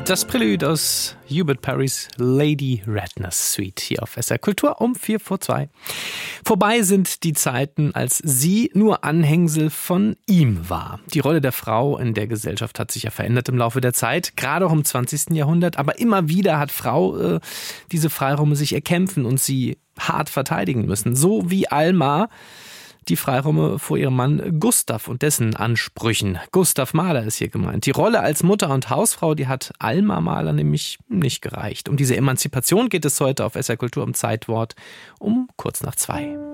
Das Prelude aus Hubert Parrys Lady Ratner's Suite hier auf SR Kultur um 2:04. Vorbei sind die Zeiten, als sie nur Anhängsel von ihm war. Die Rolle der Frau in der Gesellschaft hat sich ja verändert im Laufe der Zeit, gerade auch im 20. Jahrhundert. Aber immer wieder hat Frau diese Freiräume sich erkämpfen und sie hart verteidigen müssen. So wie Alma die Freiräume vor ihrem Mann Gustav und dessen Ansprüchen. Gustav Mahler ist hier gemeint. Die Rolle als Mutter und Hausfrau, die hat Alma Mahler nämlich nicht gereicht. Um diese Emanzipation geht es heute auf SR Kultur im Zeitwort um 1:45.